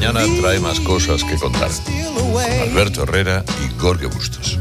mañana trae más cosas que contar. Alberto Herrera y Jorge Bustos.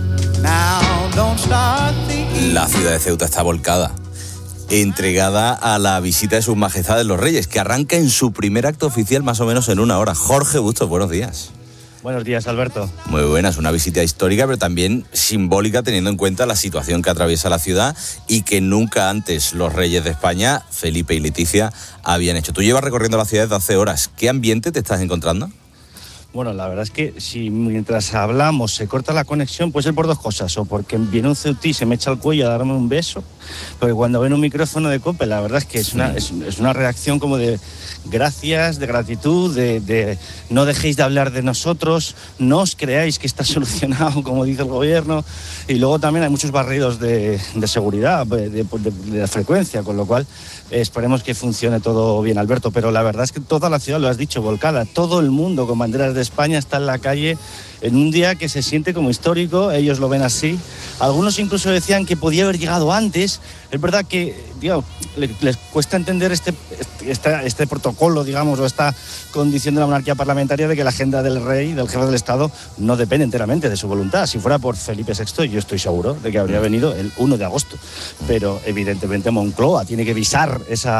La ciudad de Ceuta está volcada, entregada a la visita de sus majestades los reyes, que arranca en su primer acto oficial más o menos en una hora. Jorge Bustos, buenos días. Buenos días, Alberto. Muy buenas, una visita histórica, pero también simbólica, teniendo en cuenta la situación que atraviesa la ciudad y que nunca antes los reyes de España, Felipe y Leticia, habían hecho. Tú llevas recorriendo la ciudad desde hace horas. ¿Qué ambiente te estás encontrando? Bueno, la verdad es que si mientras hablamos se corta la conexión, puede ser por dos cosas. O porque viene un ceutí y se me echa al cuello a darme un beso, porque cuando ven un micrófono de COPE, la verdad es que es una reacción como de gracias, de gratitud, de no dejéis de hablar de nosotros, no os creáis que está solucionado, como dice el gobierno. Y luego también hay muchos barridos de seguridad, de la frecuencia, con lo cual esperemos que funcione todo bien, Alberto. Pero la verdad es que toda la ciudad, lo has dicho, volcada, todo el mundo con banderas de España está en la calle en un día que se siente como histórico. Ellos lo ven así. Algunos incluso decían que podía haber llegado antes. Es verdad que, digamos, les cuesta entender este protocolo, digamos, o esta condición de la monarquía parlamentaria de que la agenda del rey, del jefe del Estado, no depende enteramente de su voluntad. Si fuera por Felipe VI, yo estoy seguro de que habría venido el 1 de agosto. Pero evidentemente Moncloa tiene que visar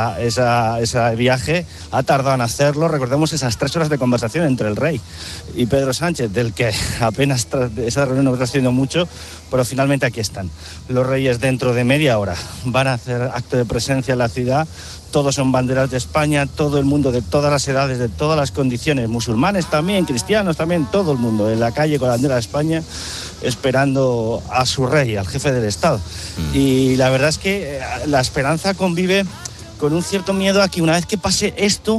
ese viaje. Ha tardado en hacerlo. Recordemos esas 3 horas de conversación entre el rey y Pedro Sánchez, del que apenas esa reunión no está haciendo mucho, pero finalmente aquí están. Los reyes dentro de media hora van a hacer acto de presencia en la ciudad. Todos son banderas de España, todo el mundo de todas las edades, de todas las condiciones, musulmanes también, cristianos también, todo el mundo en la calle con la bandera de España esperando a su rey, al jefe del Estado. Y la verdad es que la esperanza convive con un cierto miedo a que una vez que pase esto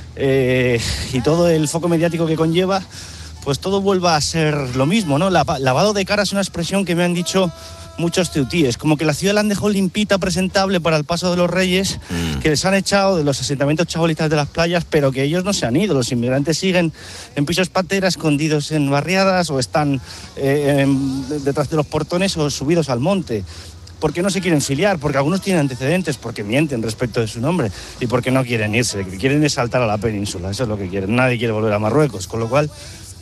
y todo el foco mediático que conlleva, pues todo vuelva a ser lo mismo, ¿no? Lavado de cara es una expresión que me han dicho muchos ceutíes, como que la ciudad la han dejado limpita, presentable para el paso de los reyes, que les han echado de los asentamientos chabolistas de las playas, pero que ellos no se han ido. Los inmigrantes siguen en pisos patera, escondidos en barriadas, o están detrás de los portones o subidos al monte. ¿Por qué no se quieren filiar? Porque algunos tienen antecedentes, porque mienten respecto de su nombre y porque no quieren irse, lo que quieren es saltar a la península, eso es lo que quieren. Nadie quiere volver a Marruecos, con lo cual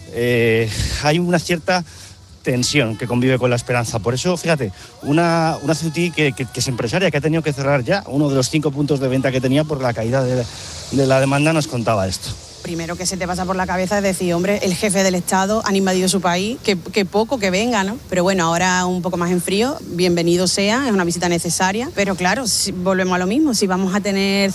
hay una cierta tensión que convive con la esperanza. Por eso, fíjate, una ceutí que es empresaria, que ha tenido que cerrar ya uno de los 5 puntos de venta que tenía por la caída de la demanda, nos contaba esto. Primero que se te pasa por la cabeza es decir, hombre, el jefe del Estado han invadido su país, que poco que venga, ¿no? Pero bueno, ahora un poco más en frío, bienvenido sea, es una visita necesaria. Pero claro, si volvemos a lo mismo, si vamos a tener